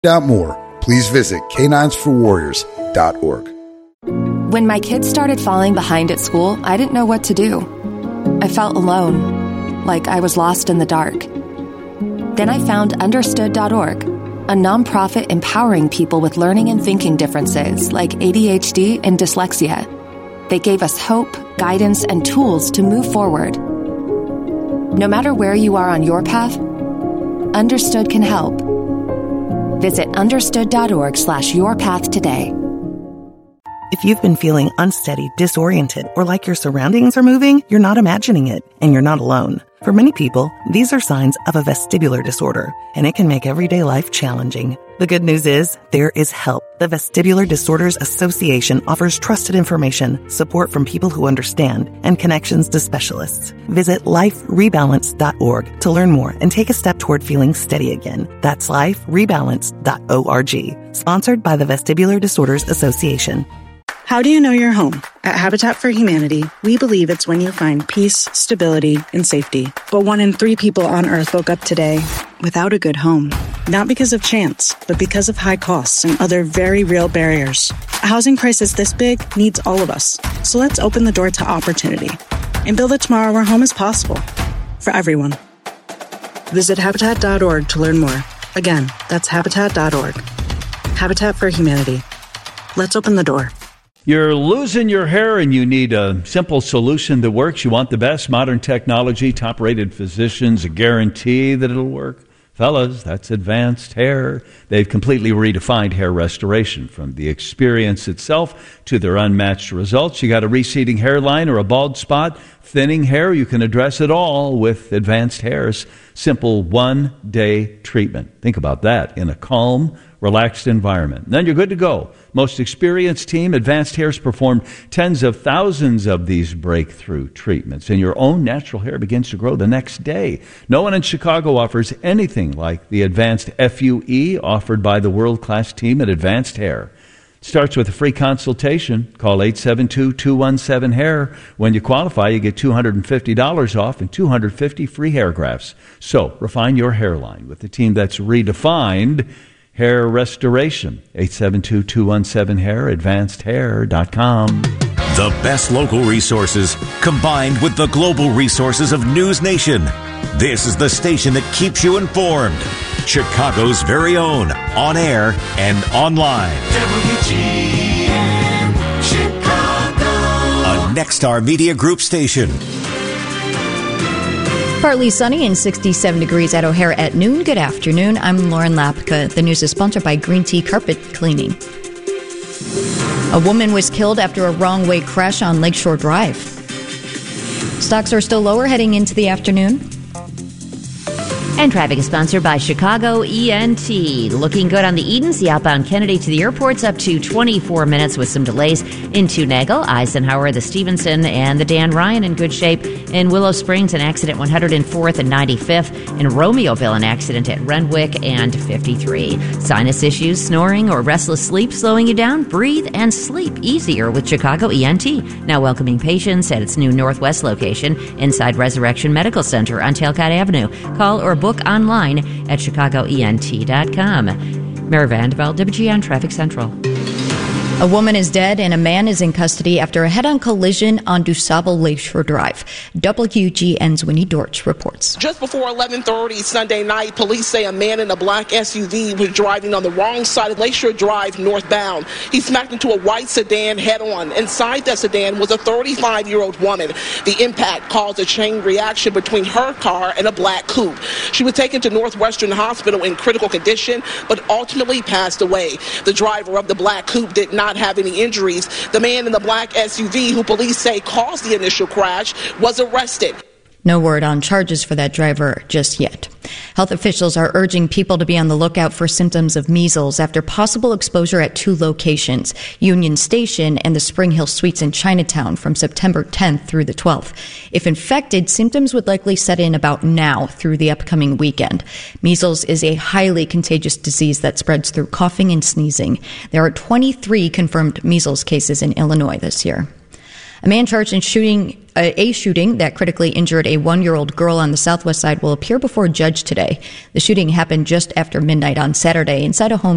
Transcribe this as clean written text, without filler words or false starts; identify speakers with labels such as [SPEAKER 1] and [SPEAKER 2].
[SPEAKER 1] Out more, please visit caninesforwarriors.org.
[SPEAKER 2] When my kids started falling behind at school, I didn't know what to do. I felt alone, like I was lost in the dark. Then I found Understood.org, a nonprofit empowering people with learning and thinking differences like ADHD and dyslexia. They gave us hope, guidance, and tools to move forward. No matter where you are on your path, Understood can help. Visit understood.org/yourpath today.
[SPEAKER 3] If you've been feeling unsteady, disoriented, or like your surroundings are moving, you're not imagining it, and you're not alone. For many people, these are signs of a vestibular disorder, and it can make everyday life challenging. The good news is, there is help. The Vestibular Disorders Association offers trusted information, support from people who understand, and connections to specialists. Visit liferebalance.org to learn more and take a step toward feeling steady again. That's liferebalance.org. Sponsored by the Vestibular Disorders Association.
[SPEAKER 4] How do you know you're home? At Habitat for Humanity, we believe it's when you find peace, stability, and safety. But 1 in 3 people on Earth woke up today without a good home. Not because of chance, but because of high costs and other very real barriers. A housing crisis this big needs all of us. So let's open the door to opportunity and build a tomorrow where home is possible for everyone. Visit Habitat.org to learn more. Again, that's Habitat.org. Habitat for Humanity. Let's open the door.
[SPEAKER 5] You're losing your hair and you need a simple solution that works. You want the best modern technology, top-rated physicians, a guarantee that it'll work. Fellas, that's Advanced Hair. They've completely redefined hair restoration, from the experience itself to their unmatched results. You got a receding hairline or a bald spot, thinning hair, you can address it all with Advanced Hair's simple one-day treatment. Think about that, in a calm, relaxed environment. Then you're good to go. Most experienced team, Advanced Hair's performed tens of thousands of these breakthrough treatments, and your own natural hair begins to grow the next day. No one in Chicago offers anything like the Advanced FUE offered by the world-class team at Advanced Hair. It starts with a free consultation. Call 872-217-HAIR. When you qualify, you get $250 off and 250 free hair grafts. So, refine your hairline with the team that's redefined hair restoration. 872-217-HAIR, advancedhair.com.
[SPEAKER 6] The best local resources combined with the global resources of News Nation. This is the station that keeps you informed. Chicago's very own, on air and online. WGN Chicago. A Nexstar Media Group station.
[SPEAKER 7] Partly sunny and 67 degrees at O'Hare at noon. Good afternoon. I'm Lauren Lapka. The news is sponsored by Green Tea Carpet Cleaning. A woman was killed after a wrong-way crash on Lakeshore Drive. Stocks are still lower heading into the afternoon.
[SPEAKER 8] And traffic is sponsored by Chicago ENT. Looking good on the Edens, the outbound Kennedy to the airport's up to 24 minutes with some delays into Nagel, Eisenhower, the Stevenson, and the Dan Ryan in good shape. In Willow Springs, an accident 104th and 95th. In Romeoville, an accident at Renwick and 53. Sinus issues, snoring, or restless sleep slowing you down? Breathe and sleep easier with Chicago ENT. Now welcoming patients at its new Northwest location inside Resurrection Medical Center on Talcott Avenue. Call or book online at chicagoent.com. Mary Vanderbilt, WGN Traffic Central.
[SPEAKER 7] A woman is dead and a man is in custody after a head-on collision on DuSable Lakeshore Drive. WGN's Winnie Dortch reports.
[SPEAKER 9] Just before 11:30 Sunday night, police say a man in a black SUV was driving on the wrong side of Lakeshore Drive northbound. He smacked into a white sedan head-on. Inside that sedan was a 35-year-old woman. The impact caused a chain reaction between her car and a black coupe. She was taken to Northwestern Hospital in critical condition, but ultimately passed away. The driver of the black coupe did not have any injuries. The man in the black SUV, who police say caused the initial crash, was arrested.
[SPEAKER 7] No word on charges for that driver just yet. Health officials are urging people to be on the lookout for symptoms of measles after possible exposure at 2 locations, Union Station and the Spring Hill Suites in Chinatown, from September 10th through the 12th. If infected, symptoms would likely set in about now through the upcoming weekend. Measles is a highly contagious disease that spreads through coughing and sneezing. There are 23 confirmed measles cases in Illinois this year. A man charged in a shooting that critically injured a 1-year-old girl on the southwest side will appear before a judge today. The shooting happened just after midnight on Saturday inside a home